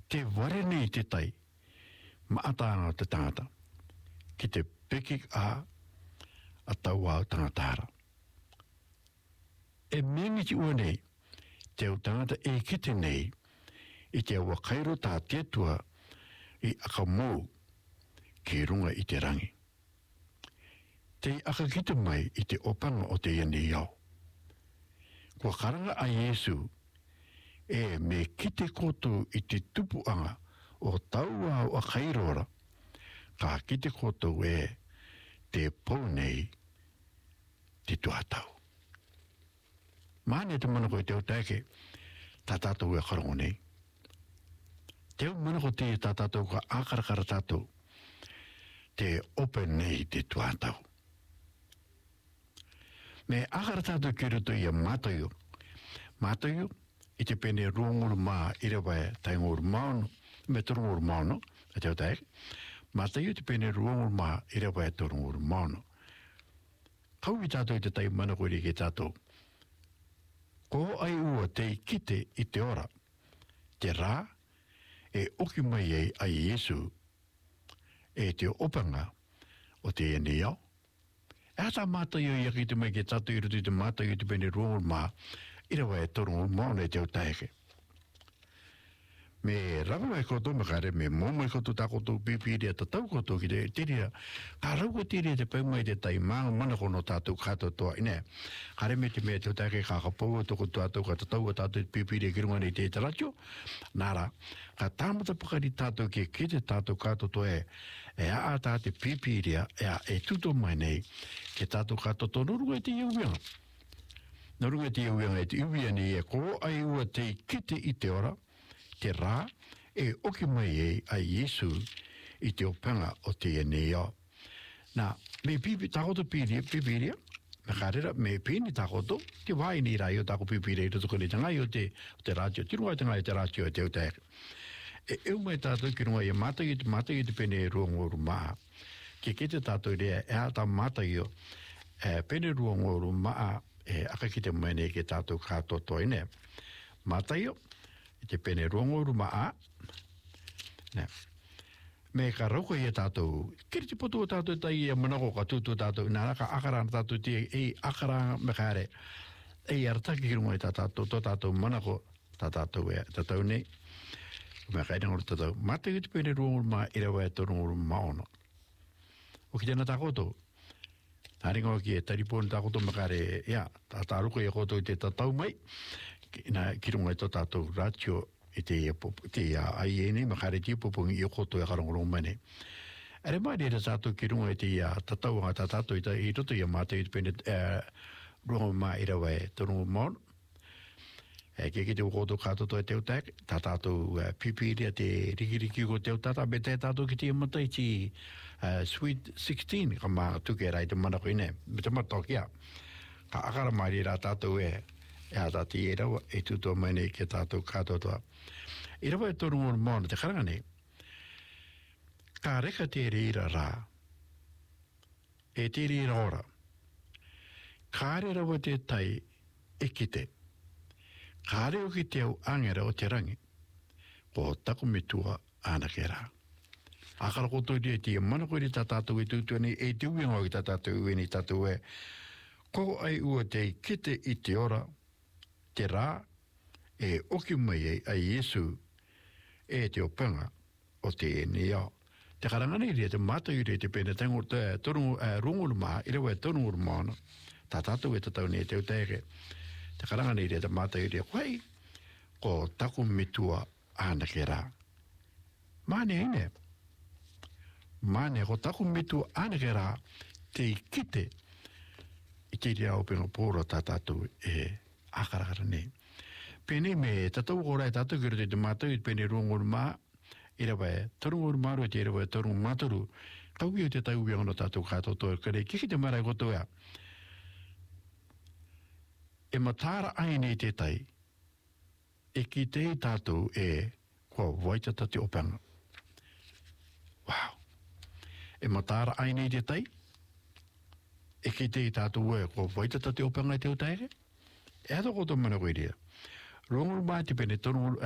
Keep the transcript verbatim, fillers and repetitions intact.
te ware nei te tai, ma atanga te tangata, ki te peki a a tau au tangatara. E mengi ti ua nei, te au tangata e kite nei, i te awa kairo tā tetua i aka mou ki runga i te rangi. Te aka kite mai i te opanga o te iani iau. Kua karanga a Yesu e me kite koto i te tupuanga o tau au a kairora, ka kite koto e te pou nei te tuatau. Mane te mana koe teo taike, tā tātou e karongo nei. Teo mana ko te tā tātou ka ākarakara tātou, te open nei te tuatau. Me ākara tātou ki roto i a mātaio. Mātaio, i te pene ruanguru mā irawae tainguru maono, me turunguru maono, a teo taike. Mātaio te pene ruanguru mā irawae turunguru maono. Kau i tātou i te tai mana koe ki tātou. Ko ai ua te kite i te ora, te rā, e oki mai ei a Yesu, e te opanga o te ene iau. E ata mātaio i aki te mai ke tātou i rutu te mātaio i te pene ruanguru mā, irawa e torunguru maono e te o taike. Me ranga mai koto makare, me mō mai koto tā koto pipiri a tatau koto ki te tiria. Ka rauko tiria te pau mai te tai mānga mana kono tātou kato toa ine. Kare me te mea te o taike ka kapau toko tātou ka tatau a tātou pipiri ki runga nei te taratio. Nara, ka tāmata pakari tātou ki ki te tātou kato toa e, e a a tā te pipiri a e a e tuto mai nei ke tātou kato toa nurunga e te iuwianga. Nurunga e te iuwianga e te iuwianga e ko ai ua te kite i te ora, te rā, e oki mai e a Yesu i te opanga o te enea. Nā, me pipi, takoto pipiria, pipiria, me karera, me pini takoto, te wai ni rai o tako pipiria i roto kone tangai o te, o te rātio, tirunga i tangai o te rātio o te o te eke. E eu mai tātou ki runga i mata i te mata i te pene ruangoru maa. Ke ke te tātou rea, e ata mata i o, e pene ruangoru maa, e aka ki te mene ke tātou kātoa toa ine. Mata i o, i te pene ruangoru maa. Ne. Me ka rauko i a tātou, kiri te poto o tātou tai i a manako ka tūtu tātou, nā raka akarana tātou te e akarana me kāre, e arataki ki runga i tā tātou, tō tātou manako, tā tātou e, tātou nei. Me ka irangoru tātou, mata i te pene ruangoru maa, irawa e tōrungoru maono. O ki tēnā tākoto, haringo ki e taripōni tākoto me kāre, ia, tā tāruko i a koto i te tātou mai, na kirunga i tō tātou rātio i te te ai ene makare ti popongi i koto e karongorong mane. Are mai re tātou kirunga i te tatau ngā tātou i ta i roto i a mātou i te pene runga mā i rawa e tonu maon. E ke ke te koto kātoto e teo tak, tā tātou pipiri a te rikiriki ko teo tata, me te tātou ki te amata i ti Sweet sixteen, ka mā tuke rai te manako ine, me te matokia. Ka akara mai re rā tātou e e a tāti e rawa e tutua mai nei ke tātou kātotoa. I rawa e tonu mōna mōna te karanga nei. Ka reka te reira rā. E te reira ora. Ka re rawa te tai e kite. Ka re o ki te au angera o te rangi. Ko taku mitua ana ke rā. Akara koto i te mana koe ni tā tātou e tutua nei e te uinga o ki tā tātou e ni tātou e. Ko ai ua te kite i te ora te rā, e oki mai e a Yesu e te opanga o te enea. Te karangani rea te mata i rea te pene tango te runguru maa, i rewa e torunguru maana, tā tātou e tatau ne te uteke. Te karangani rea te mata i rea, whai, ko taku mitua ana ke rā. Mane ine. Mane, ko taku mitua ana ke rā, te kite i te rea openga pōra tā tātou e akarakara nei. Pene me tatau korai tātou kira te mātou i pene ruanguru mā, i rawa e tarunguru māru e te rawa e tarungu māturu, kau i o te tau wiangono tātou kātou toa kare, kiki te marai kotoa. E matāra ai nei te tai, e ki te tātou e kua waitata te opanga. Wow! E matāra ai nei te tai, e ki te tātou e kua waitata te opanga e te utaere, e ato koto mana koe rea. Ronguru mai te pene tonu